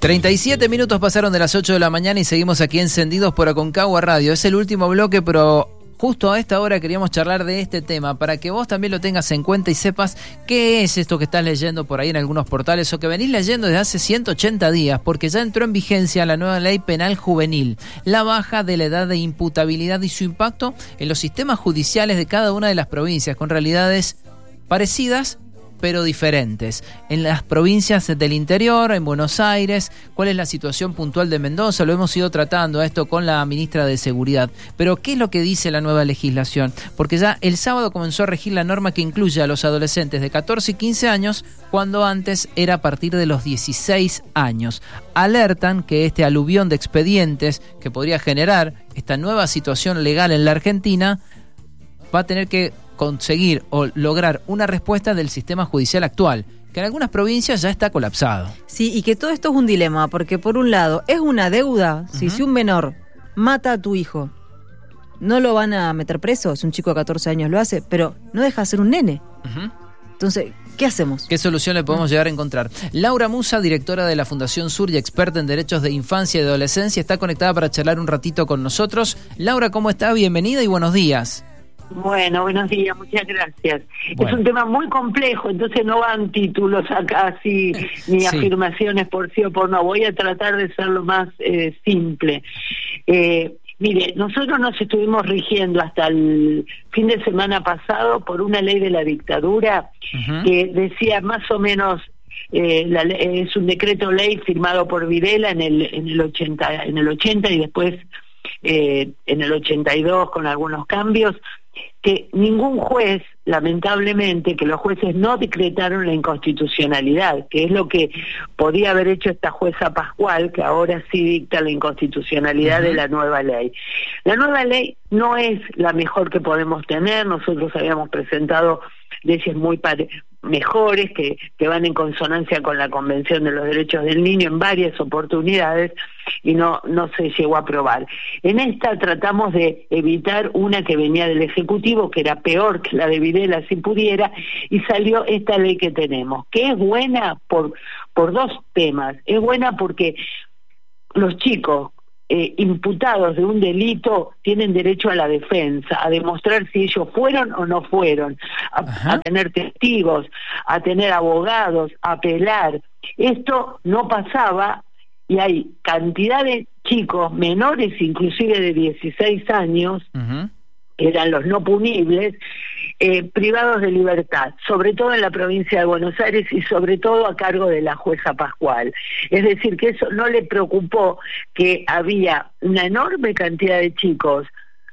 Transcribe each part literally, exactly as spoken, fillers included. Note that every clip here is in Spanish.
treinta y siete minutos pasaron de las ocho de la mañana y seguimos aquí encendidos por Aconcagua Radio. Es el último bloque, pero justo a esta hora queríamos charlar de este tema para que vos también lo tengas en cuenta y sepas qué es esto que estás leyendo por ahí en algunos portales o que venís leyendo desde hace ciento ochenta días, porque ya entró en vigencia la nueva ley penal juvenil, la baja de la edad de imputabilidad y su impacto en los sistemas judiciales de cada una de las provincias, con realidades parecidas pero diferentes. En las provincias del interior, en Buenos Aires, ¿cuál es la situación puntual de Mendoza? Lo hemos ido tratando a esto con la ministra de Seguridad. Pero, ¿qué es lo que dice la nueva legislación? Porque ya el sábado comenzó a regir la norma que incluye a los adolescentes de catorce y quince años, cuando antes era a partir de los dieciséis años. Alertan que este aluvión de expedientes que podría generar esta nueva situación legal en la Argentina va a tener que conseguir o lograr una respuesta del sistema judicial actual, que en algunas provincias ya está colapsado. Sí, y que todo esto es un dilema, porque por un lado es una deuda. Uh-huh. Si, si un menor mata a tu hijo, no lo van a meter preso, si un chico de catorce años lo hace, pero no deja de ser un nene. Uh-huh. Entonces, ¿qué hacemos? ¿Qué solución le podemos uh-huh. llegar a encontrar? Laura Musa, directora de la Fundación Sur y experta en derechos de infancia y adolescencia, está conectada para charlar un ratito con nosotros. Laura, ¿cómo está? Bienvenida y buenos días. Bueno, buenos días, muchas gracias. Bueno. Es un tema muy complejo, entonces no van títulos acá así, ni sí. afirmaciones por sí o por no. Voy a tratar de ser lo más eh, simple. Eh, mire, nosotros nos estuvimos rigiendo hasta el fin de semana pasado por una ley de la dictadura uh-huh. que decía más o menos, eh, la, es un decreto ley firmado por Videla en el en el ochenta, en el ochenta y después eh, en el ochenta y dos con algunos cambios, que ningún juez, lamentablemente, que los jueces no decretaron la inconstitucionalidad, que es lo que podía haber hecho esta jueza Pascual, que ahora sí dicta la inconstitucionalidad uh-huh. de la nueva ley. La nueva ley no es la mejor que podemos tener. Nosotros habíamos presentado leyes muy pare- mejores que, que van en consonancia con la Convención de los Derechos del Niño en varias oportunidades y no, no se llegó a aprobar. En esta tratamos de evitar una que venía del Ejecutivo, que era peor que la de Videla si pudiera, y salió esta ley que tenemos, que es buena por, por dos temas. Es buena porque los chicos Eh, imputados de un delito tienen derecho a la defensa, a demostrar si ellos fueron o no fueron, a, a tener testigos, a tener abogados, a apelar. Esto no pasaba y hay cantidad de chicos menores, inclusive de dieciséis años, uh-huh. eran los no punibles, eh, privados de libertad, sobre todo en la provincia de Buenos Aires y sobre todo a cargo de la jueza Pascual. Es decir, que eso no le preocupó, que había una enorme cantidad de chicos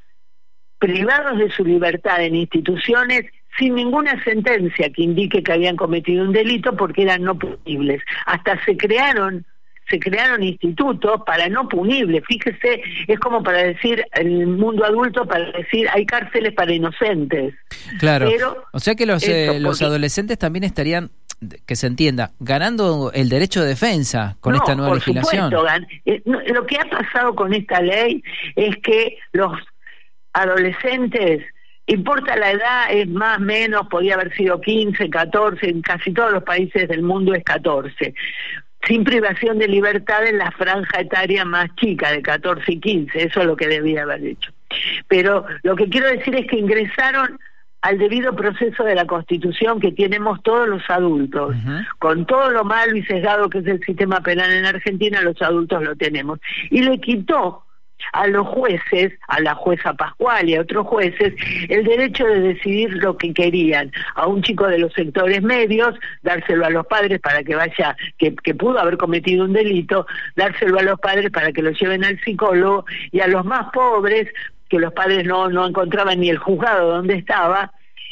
privados de su libertad en instituciones sin ninguna sentencia que indique que habían cometido un delito porque eran no punibles. Hasta se crearon se crearon institutos para no punibles. Fíjese, es como para decir, el mundo adulto, para decir, hay cárceles para inocentes. Claro, pero o sea que los, eso, eh, los porque... adolescentes también estarían, que se entienda, ganando el derecho de defensa con no, esta nueva por legislación. Supuesto, gan... eh, no, lo que ha pasado con esta ley es que los adolescentes, importa la edad, es más, menos, podía haber sido quince, catorce, en casi todos los países del mundo es catorce, sin privación de libertad en la franja etaria más chica, de catorce y quince, eso es lo que debía haber hecho. Pero lo que quiero decir es que ingresaron al debido proceso de la Constitución que tenemos todos los adultos. Uh-huh. Con todo lo malo y sesgado que es el sistema penal en Argentina, los adultos lo tenemos. Y le quitó a los jueces, a la jueza Pascual y a otros jueces, el derecho de decidir lo que querían. A un chico de los sectores medios, dárselo a los padres para que vaya, que, que pudo haber cometido un delito, dárselo a los padres para que lo lleven al psicólogo, y a los más pobres, que los padres no, no encontraban ni el juzgado donde estaba,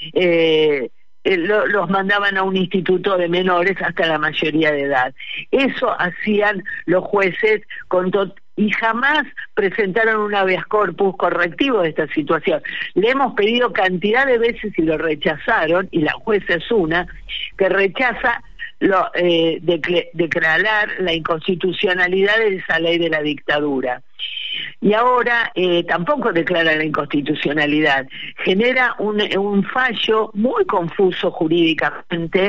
eh, eh, lo, los mandaban a un instituto de menores hasta la mayoría de edad. Eso hacían los jueces con to- y jamás presentaron un habeas corpus correctivo de esta situación. Le hemos pedido cantidad de veces y lo rechazaron, y la jueza es una que rechaza lo, eh, de, declarar la inconstitucionalidad de esa ley de la dictadura. Y ahora eh, tampoco declara la inconstitucionalidad. Genera un, un fallo muy confuso jurídicamente,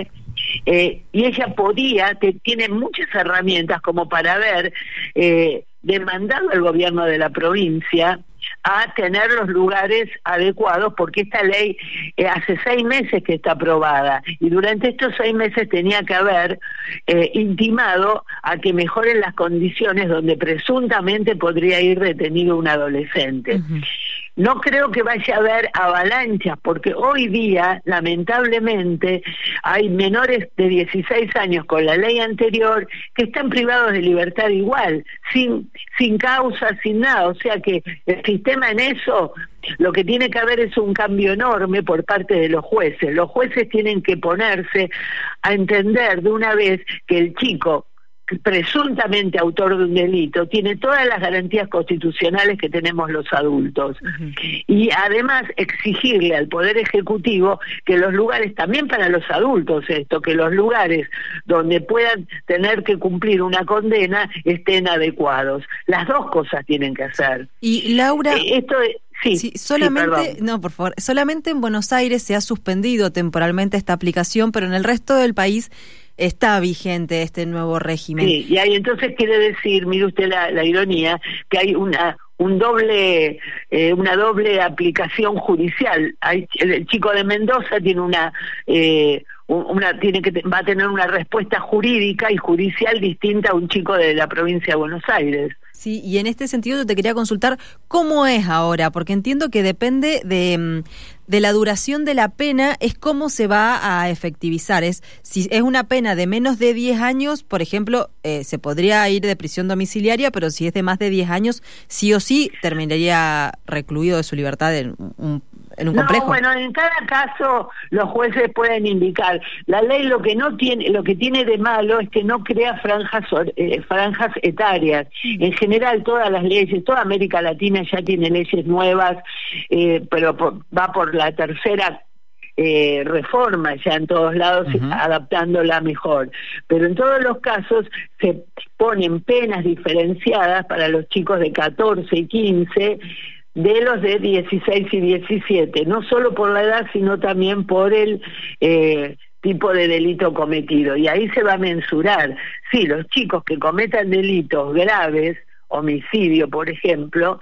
eh, y ella podía, te, tiene muchas herramientas como para ver, eh, demandando al gobierno de la provincia a tener los lugares adecuados, porque esta ley eh, hace seis meses que está aprobada y durante estos seis meses tenía que haber eh, intimado a que mejoren las condiciones donde presuntamente podría ir detenido un adolescente. Uh-huh. No creo que vaya a haber avalanchas, porque hoy día, lamentablemente, hay menores de dieciséis años con la ley anterior que están privados de libertad igual, sin sin causa, sin nada. O sea que el sistema en eso, lo que tiene que haber es un cambio enorme por parte de los jueces. Los jueces tienen que ponerse a entender de una vez que el chico, presuntamente autor de un delito, tiene todas las garantías constitucionales que tenemos los adultos. Uh-huh. Y además exigirle al Poder Ejecutivo que los lugares, también para los adultos esto, que los lugares donde puedan tener que cumplir una condena estén adecuados. Las dos cosas tienen que hacer. Y Laura... Eh, esto es, Sí, sí, solamente, sí, no, por favor, solamente en Buenos Aires se ha suspendido temporalmente esta aplicación, pero en el resto del país está vigente este nuevo régimen. Sí, y ahí entonces quiere decir, mire usted la, la ironía, que hay una un doble eh, una doble aplicación judicial. Hay, el, el chico de Mendoza tiene una eh, una tiene que va a tener una respuesta jurídica y judicial distinta a un chico de la provincia de Buenos Aires. Sí, y en este sentido yo te quería consultar cómo es ahora, porque entiendo que depende de, de la duración de la pena, es cómo se va a efectivizar. Es, si es una pena de menos de diez años, por ejemplo, eh, se podría ir de prisión domiciliaria, pero si es de más de diez años, sí o sí terminaría recluido de su libertad en un, en un complejo. No, bueno, en cada caso los jueces pueden indicar. La ley lo que no tiene, lo que tiene de malo es que no crea franjas, eh, franjas etarias. En general todas las leyes, toda América Latina ya tiene leyes nuevas, eh, pero por, va por la tercera eh, reforma ya en todos lados, uh-huh. adaptándola mejor. Pero en todos los casos se ponen penas diferenciadas para los chicos de catorce y quince, de los de dieciséis y diecisiete, no solo por la edad, sino también por el eh, tipo de delito cometido. Y ahí se va a mensurar. Sí, los chicos que cometan delitos graves, homicidio, por ejemplo,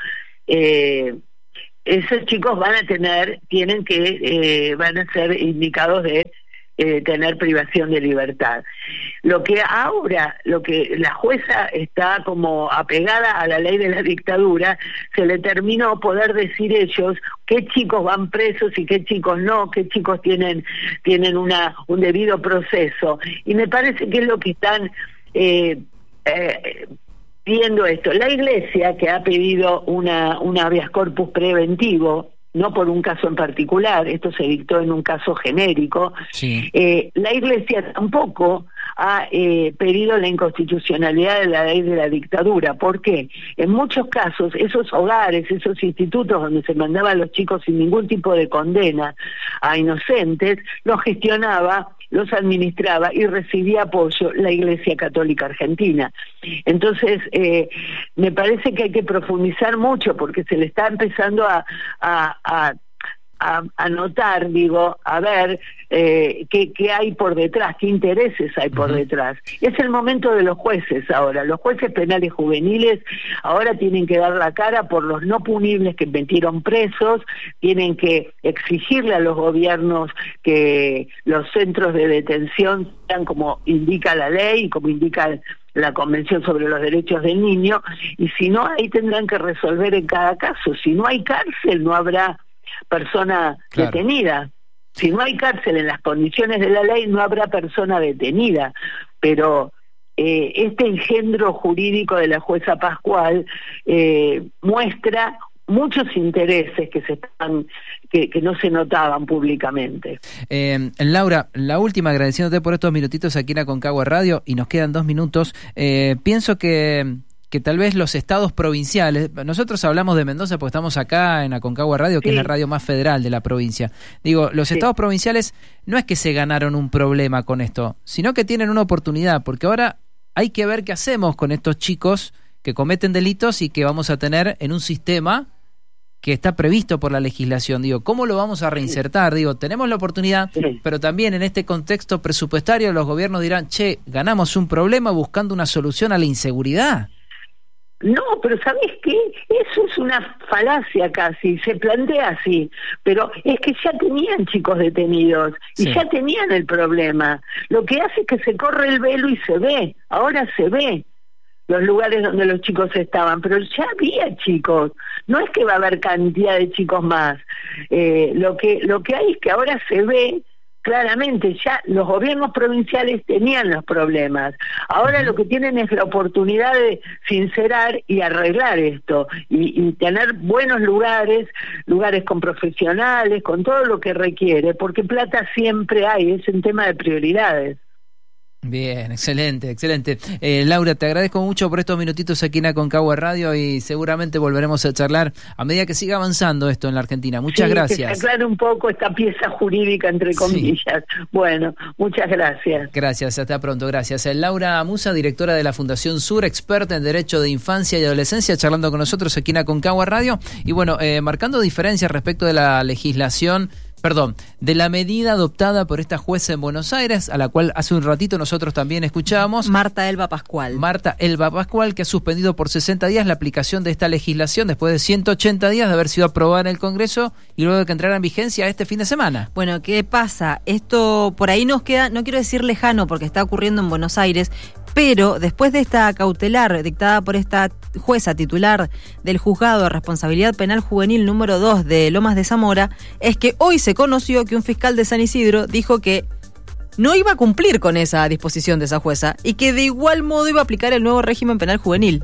eh, esos chicos van a tener, tienen que, eh, van a ser indicados de eh, tener privación de libertad. Lo que ahora, lo que la jueza está como apegada a la ley de la dictadura, se le terminó poder decir ellos qué chicos van presos y qué chicos no, qué chicos tienen, tienen una, un debido proceso. Y me parece que es lo que están eh, eh, viendo esto. La Iglesia, que ha pedido una, un habeas corpus preventivo, no por un caso en particular, esto se dictó en un caso genérico, sí. eh, la Iglesia tampoco ha eh, pedido la inconstitucionalidad de la ley de la dictadura. ¿Por qué? En muchos casos, esos hogares, esos institutos donde se mandaban a los chicos sin ningún tipo de condena a inocentes, los gestionaba, los administraba y recibía apoyo la Iglesia Católica Argentina. Entonces, eh, me parece que hay que profundizar mucho porque se le está empezando a, a, a, a, a notar, digo, a ver eh, qué, qué hay por detrás, qué intereses hay por uh-huh. detrás. Es el momento de los jueces ahora. Los jueces penales juveniles ahora tienen que dar la cara por los no punibles que metieron presos, tienen que exigirle a los gobiernos que los centros de detención sean como indica la ley y como indica la Convención sobre los Derechos del Niño, y si no, ahí tendrán que resolver en cada caso. Si no hay cárcel, no habrá persona claro. detenida. Si no hay cárcel en las condiciones de la ley, no habrá persona detenida. Pero eh, este engendro jurídico de la jueza Pascual eh, muestra muchos intereses que se están que, que no se notaban públicamente. Eh, Laura, la última, agradeciéndote por estos minutitos aquí en Aconcagua Radio, y nos quedan dos minutos. Eh, pienso que que tal vez los estados provinciales, nosotros hablamos de Mendoza porque estamos acá en Aconcagua Radio, que sí. es la radio más federal de la provincia. Digo, los sí. estados provinciales no es que se ganaron un problema con esto, sino que tienen una oportunidad, porque ahora hay que ver qué hacemos con estos chicos que cometen delitos y que vamos a tener en un sistema que está previsto por la legislación. Digo, ¿cómo lo vamos a reinsertar? Digo, tenemos la oportunidad, sí. pero también en este contexto presupuestario los gobiernos dirán, che, ganamos un problema buscando una solución a la inseguridad. No, pero ¿sabés qué? Eso es una falacia casi, se plantea así, pero es que ya tenían chicos detenidos y sí. ya tenían el problema. Lo que hace es que se corre el velo y se ve, ahora se ve los lugares donde los chicos estaban, pero ya había chicos, no es que va a haber cantidad de chicos más, eh, lo que lo que hay es que ahora se ve claramente, ya los gobiernos provinciales tenían los problemas, ahora lo que tienen es la oportunidad de sincerar y arreglar esto, y, y tener buenos lugares, lugares con profesionales, con todo lo que requiere, porque plata siempre hay, es un tema de prioridades. Bien, excelente, excelente. Eh, Laura, te agradezco mucho por estos minutitos aquí en Aconcagua Radio y seguramente volveremos a charlar a medida que siga avanzando esto en la Argentina. Muchas sí, gracias. Que se aclare un poco esta pieza jurídica, entre comillas. Sí. Bueno, muchas gracias. Gracias, hasta pronto, gracias. Laura Musa, directora de la Fundación Sur, experta en Derecho de Infancia y Adolescencia, charlando con nosotros aquí en Aconcagua Radio. Y bueno, eh, marcando diferencias respecto de la legislación, perdón, de la medida adoptada por esta jueza en Buenos Aires, a la cual hace un ratito nosotros también escuchábamos. Marta Elba Pascual. Marta Elba Pascual, que ha suspendido por sesenta días la aplicación de esta legislación después de ciento ochenta días de haber sido aprobada en el Congreso y luego de que entrara en vigencia este fin de semana. Bueno, ¿qué pasa? Esto por ahí nos queda, no quiero decir lejano porque está ocurriendo en Buenos Aires, pero después de esta cautelar dictada por esta jueza titular del Juzgado de Responsabilidad Penal Juvenil número dos de Lomas de Zamora, es que hoy se conoció que un fiscal de San Isidro dijo que no iba a cumplir con esa disposición de esa jueza y que de igual modo iba a aplicar el nuevo régimen penal juvenil.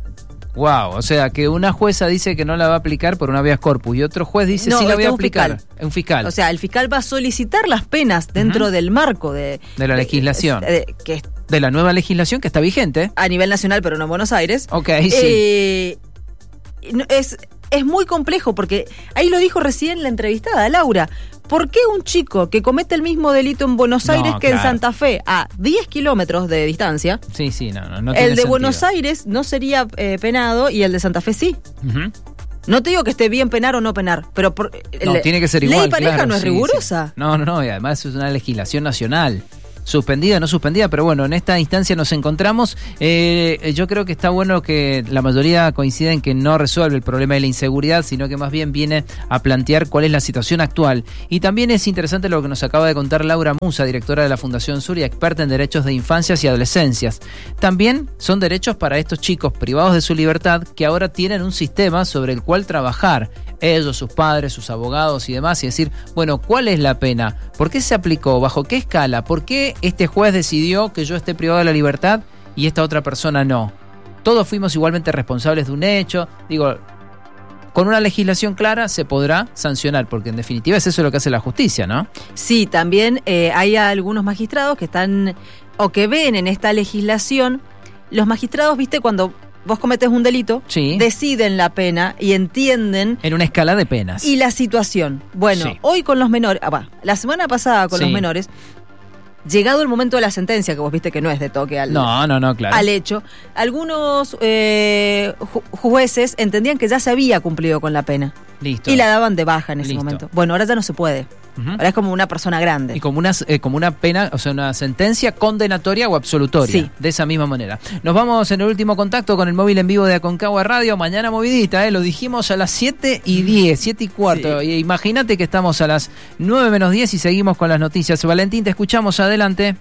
Wow, o sea, que una jueza dice que no la va a aplicar por un habeas corpus y otro juez dice no, sí la voy a aplicar. Fiscal. Un fiscal. O sea, el fiscal va a solicitar las penas dentro uh-huh. del marco de... De la legislación. De, de, que de la nueva legislación que está vigente. A nivel nacional, pero no en Buenos Aires. Ok, eh, sí. Es, es muy complejo porque ahí lo dijo recién la entrevistada, Laura. ¿Por qué un chico que comete el mismo delito en Buenos Aires no, que claro. en Santa Fe, a diez kilómetros de distancia? Sí, sí, no, no, no el tiene de sentido. Buenos Aires no sería eh, penado y el de Santa Fe sí. Uh-huh. No te digo que esté bien penar o no penar, pero por, no, le, tiene que ser igual. Ley pareja claro, no es sí, rigurosa. Sí. No, no, no, y además es una legislación nacional. Suspendida, no suspendida, pero bueno, en esta instancia nos encontramos. Eh, yo creo que está bueno que la mayoría coincida en que no resuelve el problema de la inseguridad, sino que más bien viene a plantear cuál es la situación actual. Y también es interesante lo que nos acaba de contar Laura Musa, directora de la Fundación Sur y experta en derechos de infancias y adolescencias. También son derechos para estos chicos privados de su libertad que ahora tienen un sistema sobre el cual trabajar. Ellos, sus padres, sus abogados y demás, y decir, bueno, ¿cuál es la pena? ¿Por qué se aplicó? ¿Bajo qué escala? ¿Por qué este juez decidió que yo esté privado de la libertad y esta otra persona no? Todos fuimos igualmente responsables de un hecho. Digo, con una legislación clara se podrá sancionar, porque en definitiva es eso lo que hace la justicia, ¿no? Sí, también eh, hay algunos magistrados que están, o que ven en esta legislación, los magistrados, viste, cuando... vos cometés un delito, sí. deciden la pena y entienden... En una escala de penas. Y la situación. Bueno, sí. hoy con los menores... Ah, va, la semana pasada con sí. los menores, llegado el momento de la sentencia, que vos viste que no es de toque al, no, no, no, claro. al hecho, algunos eh, ju- jueces entendían que ya se había cumplido con la pena. Listo. Y la daban de baja en ese Listo. momento. Bueno, ahora ya no se puede. Uh-huh. Ahora es como una persona grande. Y como una, eh, como una pena, o sea, una sentencia condenatoria o absolutoria. Sí. De esa misma manera. Nos vamos en el último contacto con el móvil en vivo de Aconcagua Radio. Mañana movidita, ¿eh? Lo dijimos a las siete y diez, siete y cuarto. Sí. Y imagínate que estamos a las nueve menos diez y seguimos con las noticias. Valentín, te escuchamos, adelante.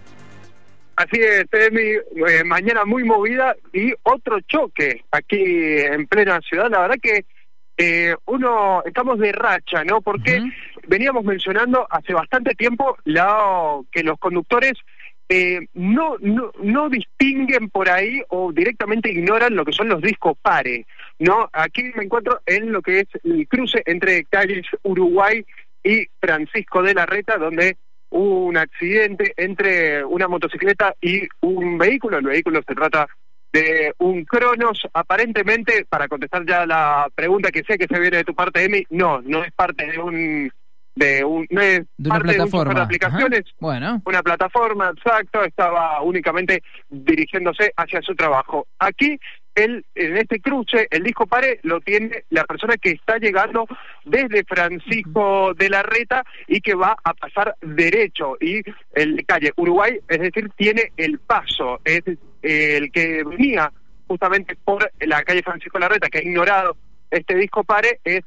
Así es, Emi, eh, mañana muy movida y otro choque aquí en plena ciudad. La verdad que eh, uno, estamos de racha, ¿no? Porque uh-huh. veníamos mencionando hace bastante tiempo la, que los conductores eh, no, no, no distinguen por ahí o directamente ignoran lo que son los discos pares, ¿no? Aquí me encuentro en lo que es el cruce entre calles Uruguay y Francisco de la Reta, donde hubo un accidente entre una motocicleta y un vehículo. El vehículo se trata de un Cronos. Aparentemente, para contestar ya la pregunta que sé que se viene de tu parte, Emi, no, no es parte de un de un no es de una parte plataforma de, un de aplicaciones. Ajá. Bueno, una plataforma, exacto, estaba únicamente dirigiéndose hacia su trabajo. Aquí el, en este cruce, el disco pare lo tiene la persona que está llegando desde Francisco de la Reta y que va a pasar derecho, y el calle Uruguay, es decir, tiene el paso, es el que venía justamente por la calle Francisco de la Reta, que ha ignorado este disco pare, es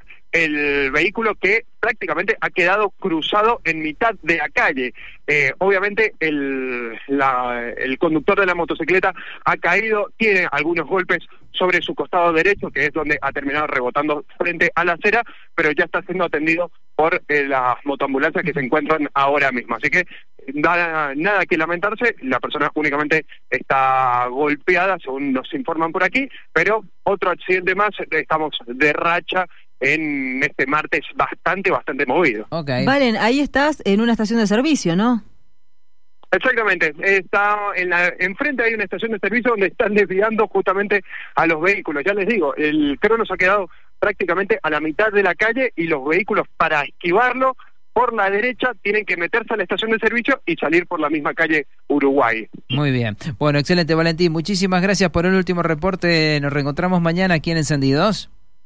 el vehículo que prácticamente ha quedado cruzado en mitad de la calle. Eh, obviamente el, la, el conductor de la motocicleta ha caído, tiene algunos golpes sobre su costado derecho, que es donde ha terminado rebotando frente a la acera, pero ya está siendo atendido por eh, las motoambulancias que se encuentran ahora mismo. Así que nada, nada que lamentarse, la persona únicamente está golpeada, según nos informan por aquí, pero otro accidente más, estamos de racha en este martes bastante, bastante movido. Okay. Valen, ahí estás en una estación de servicio, ¿no? Exactamente, está en la, enfrente hay una estación de servicio donde están desviando justamente a los vehículos. Ya les digo, el Cronos ha quedado prácticamente a la mitad de la calle y los vehículos, para esquivarlo por la derecha, tienen que meterse a la estación de servicio y salir por la misma calle Uruguay. Muy bien. Bueno, excelente, Valentín. Muchísimas gracias por el último reporte. Nos reencontramos mañana aquí en Encendidos.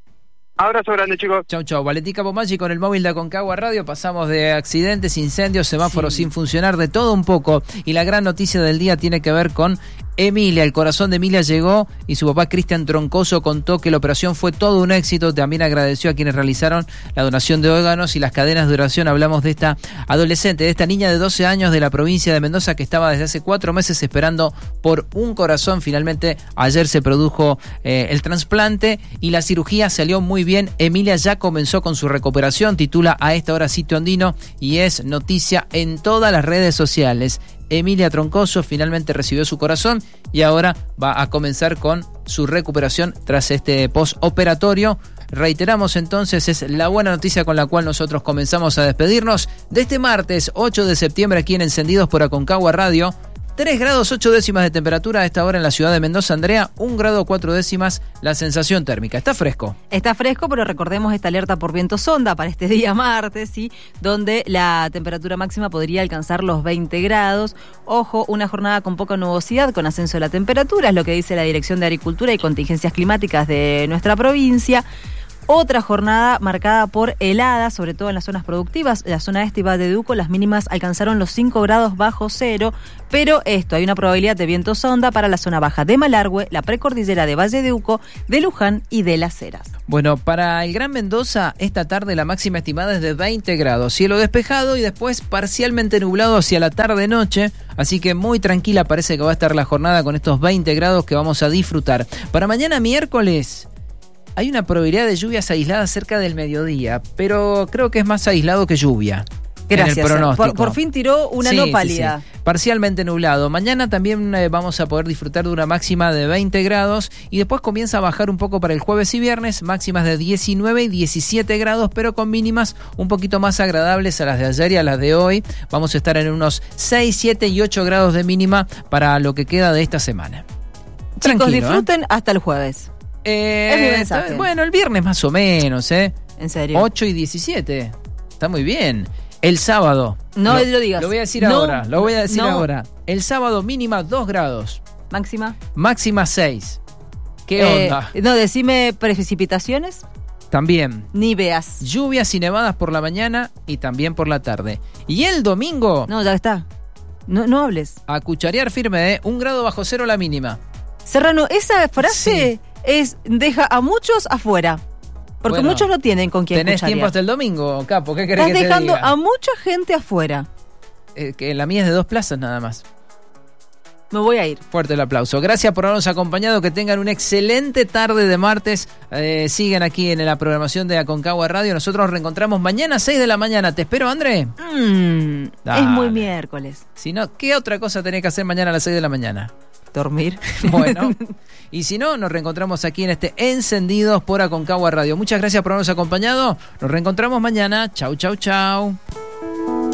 Abrazo grande, chicos. Chau, chau. Valentín Capomaggi con el móvil de Aconcagua Radio. Pasamos de accidentes, incendios, semáforos sí. sin funcionar, de todo un poco. Y la gran noticia del día tiene que ver con Emilia. El corazón de Emilia llegó y su papá Cristian Troncoso contó que la operación fue todo un éxito. También agradeció a quienes realizaron la donación de órganos y las cadenas de oración. Hablamos de esta adolescente, de esta niña de doce años de la provincia de Mendoza que estaba desde hace cuatro meses esperando por un corazón. Finalmente ayer se produjo eh, el trasplante y la cirugía salió muy bien. Emilia ya comenzó con su recuperación, titula a esta hora Sitio Andino y es noticia en todas las redes sociales. Emilia Troncoso finalmente recibió su corazón y ahora va a comenzar con su recuperación tras este postoperatorio. Reiteramos entonces, es la buena noticia con la cual nosotros comenzamos a despedirnos de este martes ocho de septiembre aquí en Encendidos por Aconcagua Radio. tres grados ocho décimas de temperatura a esta hora en la ciudad de Mendoza, Andrea. un grado cuatro décimas la sensación térmica. Está fresco. Está fresco, pero recordemos esta alerta por viento sonda para este día martes, ¿sí? Donde la temperatura máxima podría alcanzar los veinte grados. Ojo, una jornada con poca nubosidad, con ascenso de la temperatura, es lo que dice la Dirección de Agricultura y Contingencias Climáticas de nuestra provincia. Otra jornada marcada por heladas, sobre todo en las zonas productivas. La zona este y Valle de Uco, las mínimas alcanzaron los cinco grados bajo cero, pero esto, hay una probabilidad de viento sonda para la zona baja de Malargüe, la precordillera de Valle de Uco, de Luján y de Las Heras. Bueno, para el Gran Mendoza, esta tarde la máxima estimada es de veinte grados, cielo despejado y después parcialmente nublado hacia la tarde-noche, así que muy tranquila parece que va a estar la jornada con estos veinte grados que vamos a disfrutar. Para mañana miércoles hay una probabilidad de lluvias aisladas cerca del mediodía, pero creo que es más aislado que lluvia. Gracias. En el pronóstico. Por, por fin tiró una sí, no pálida. Sí, sí. Parcialmente nublado. Mañana también eh, vamos a poder disfrutar de una máxima de veinte grados y después comienza a bajar un poco para el jueves y viernes, máximas de diecinueve y diecisiete grados, pero con mínimas un poquito más agradables a las de ayer y a las de hoy. Vamos a estar en unos seis, siete y ocho grados de mínima para lo que queda de esta semana. Chicos, Tranquilo, disfruten ¿eh? Hasta el jueves. Eh, es mi mensaje. Bueno, el viernes más o menos, ¿eh? ¿En serio? ocho y diecisiete. Está muy bien. El sábado. No lo, lo digas. Lo voy a decir no, ahora. Lo voy a decir no. ahora. El sábado mínima dos grados. Máxima. Máxima seis. ¿Qué eh, onda? No, decime precipitaciones. También. Ni veas. Lluvias y nevadas por la mañana y también por la tarde. Y el domingo. No, ya está. No, no hables. A cucharear firme, ¿eh? Un grado bajo cero la mínima. Serrano, esa frase Sí. es deja a muchos afuera. Porque Bueno, muchos no tienen con quién Tenés cucharear. tiempo hasta el domingo, Capo. ¿Qué querés Estás que te dejando diga? a mucha gente afuera. Eh, que la mía es de dos plazas nada más. Me voy a ir. Fuerte el aplauso. Gracias por habernos acompañado. Que tengan una excelente tarde de martes. Eh, sigan aquí en la programación de Aconcagua Radio. Nosotros nos reencontramos mañana a seis de la mañana. ¿Te espero, André? Mm, es muy miércoles. Si no, ¿qué otra cosa tenés que hacer mañana a las seis de la mañana? Dormir. Bueno, y si no, nos reencontramos aquí en este Encendidos por Aconcagua Radio. Muchas gracias por habernos acompañado. Nos reencontramos mañana. Chau, chau, chau.